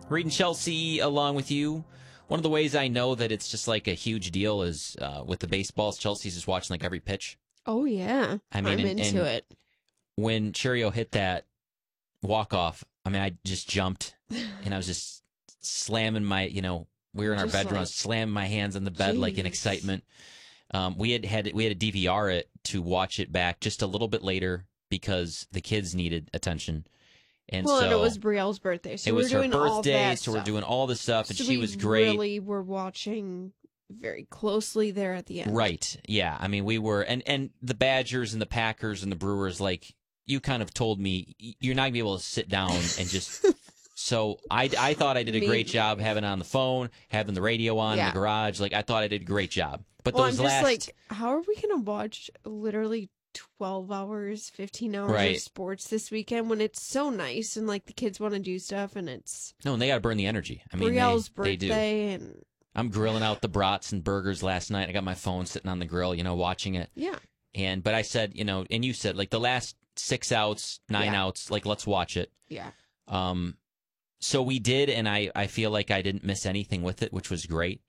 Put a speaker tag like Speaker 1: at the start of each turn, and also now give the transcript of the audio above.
Speaker 1: Reading Chelsea along with you. One of the ways I know that it's just like a huge deal is with the baseballs. Chelsea's just watching like every pitch.
Speaker 2: Oh, yeah.
Speaker 1: I mean,
Speaker 2: I'm into it.
Speaker 1: When Cheerio hit that walk-off, I mean, I just jumped and I was just slamming my, we were in our bedroom, I was slamming my hands on the bed like in excitement. We had to DVR it to watch it back just a little bit later because the kids needed attention. And
Speaker 2: and it was Brielle's birthday, so
Speaker 1: it was
Speaker 2: we're
Speaker 1: her
Speaker 2: doing all
Speaker 1: birthday,
Speaker 2: that
Speaker 1: so
Speaker 2: stuff.
Speaker 1: we're doing all the stuff, and
Speaker 2: so
Speaker 1: she was great.
Speaker 2: Really, were watching very closely there at the end.
Speaker 1: Right? Yeah. I mean, we were, and the Badgers and the Packers and the Brewers. Like you kind of told me, you're not gonna be able to sit down and just. So I thought I did a great job having it on the phone, having the radio on in the garage. Like I thought I did a great job. But those
Speaker 2: I'm just
Speaker 1: last,
Speaker 2: like, how are we gonna watch literally 12 hours, 15 hours of sports this weekend when it's so nice and like the kids want to do stuff and it's
Speaker 1: and they got to burn the energy. I mean,
Speaker 2: Brielle's
Speaker 1: they do.
Speaker 2: and
Speaker 1: I'm grilling out the brats and burgers last night. I got my phone sitting on the grill, watching it.
Speaker 2: Yeah.
Speaker 1: But I said, and you said like the last 6 outs, 9 outs, like let's watch it.
Speaker 2: Yeah.
Speaker 1: So we did, and I feel like I didn't miss anything with it, which was great.